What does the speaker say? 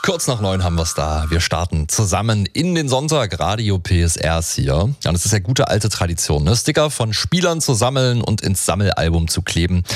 Kurz nach 9 haben wir es da. Wir starten zusammen in den Sonntag. Radio PSR ist hier. Ja, das ist ja gute alte Tradition, ne? Sticker von Spielern zu sammeln und ins Sammelalbum zu kleben.